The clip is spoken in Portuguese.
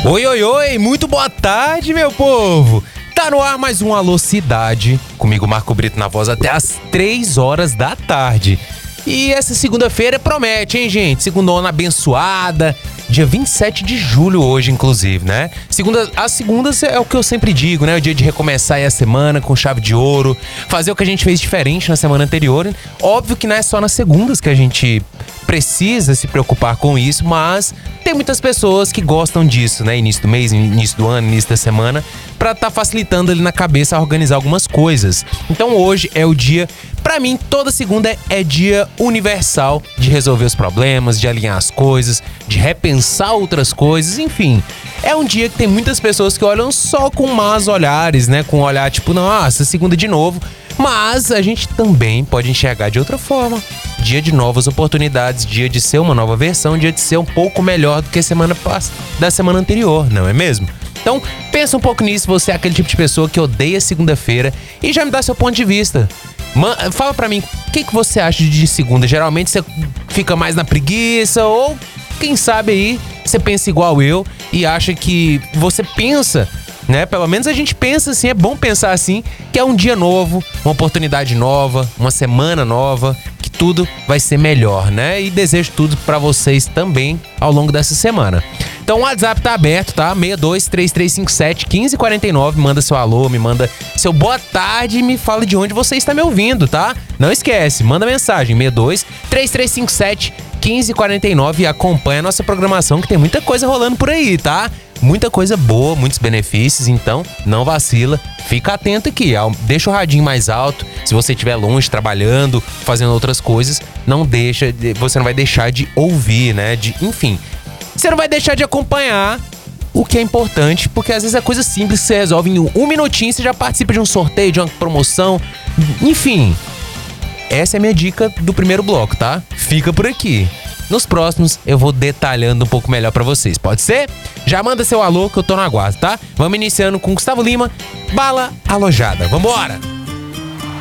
Oi, oi, oi, muito boa tarde, meu povo! Tá no ar mais um Alô Cidade, comigo Marco Brito na voz até as 3 horas da tarde. E essa segunda-feira promete, hein, gente? Segundona abençoada, dia 27 de julho hoje, inclusive, né? As segundas é o que eu sempre digo, né? O dia de recomeçar aí a semana com chave de ouro, fazer o que a gente fez diferente na semana anterior. Óbvio que não é só nas segundas que a gente precisa se preocupar com isso, mas tem muitas pessoas que gostam disso, né? Início do mês, início do ano, início da semana, pra tá facilitando ali na cabeça a organizar algumas coisas. Então hoje é o dia, pra mim, toda segunda é dia universal de resolver os problemas, de alinhar as coisas, de repensar outras coisas, enfim. É um dia que tem muitas pessoas que olham só com más olhares, né? Com um olhar tipo, nossa, segunda de novo. Mas a gente também pode enxergar de outra forma. Dia de novas oportunidades, dia de ser uma nova versão, dia de ser um pouco melhor do que da semana anterior, não é mesmo? Então, pensa um pouco nisso, você é aquele tipo de pessoa que odeia segunda-feira e já me dá seu ponto de vista. Fala pra mim, o que você acha de segunda? Geralmente você fica mais na preguiça ou, quem sabe aí, você pensa igual eu e acha que você pensa, né? Pelo menos a gente pensa assim, é bom pensar assim, que é um dia novo, uma oportunidade nova, uma semana nova, que tudo vai ser melhor, né? E desejo tudo pra vocês também ao longo dessa semana. Então o WhatsApp tá aberto, tá? 6233571549, manda seu alô, me manda seu boa tarde e me fala de onde você está me ouvindo, tá? Não esquece, manda mensagem, 6233571549 e acompanha a nossa programação que tem muita coisa rolando por aí, tá? Muita coisa boa, muitos benefícios, então não vacila, fica atento aqui, deixa o radinho mais alto, se você estiver longe, trabalhando, fazendo outras coisas, você não vai deixar de ouvir, né, enfim, você não vai deixar de acompanhar o que é importante, porque às vezes é coisa simples que você resolve em um minutinho, você já participa de um sorteio, de uma promoção, enfim, essa é a minha dica do primeiro bloco, tá? Fica por aqui. Nos próximos eu vou detalhando um pouco melhor pra vocês, pode ser? Já manda seu alô que eu tô no aguardo, tá? Vamos iniciando com Gustavo Lima, Bala Alojada. Vambora!